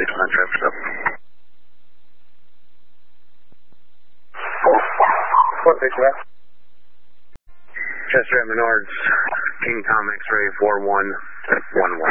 traffic stop. What base left? Chester at Menards, King Tom X-ray 4111.